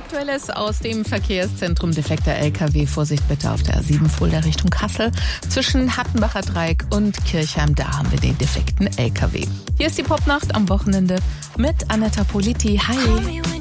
Aktuelles aus dem Verkehrszentrum: defekter LKW. Vorsicht bitte auf der A7 Fulda Richtung Kassel. Zwischen Hattenbacher Dreieck und Kirchheim, da haben wir den defekten LKW. Hier ist die Popnacht am Wochenende mit Anetta Politi. Hi!